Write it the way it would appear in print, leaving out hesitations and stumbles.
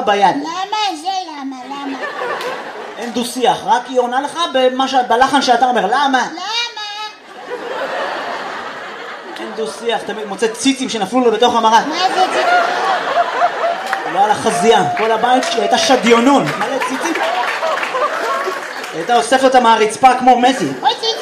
ביד. למה זה? למה? אין דו שיח, רק היא עונה לך בלחן שאתה אומר, למה? אין דו שיח, תמיד מוצא ציצים שנפלו לו בתוך המרק. מה זה ציצים? לא על החזייה, כל הבית שלי הייתה שדיונון, מלא ציצים. הייתה אוספת אותה מהרצפה כמו מסי. אוי ציצים!